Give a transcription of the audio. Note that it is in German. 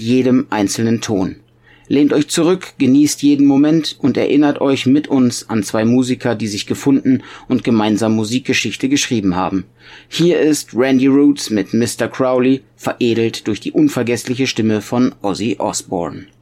jedem einzelnen Ton. Lehnt euch zurück, genießt jeden Moment und erinnert euch mit uns an zwei Musiker, die sich gefunden und gemeinsam Musikgeschichte geschrieben haben. Hier ist Randy Rhoads mit Mr. Crowley, veredelt durch die unvergessliche Stimme von Ozzy Osbourne.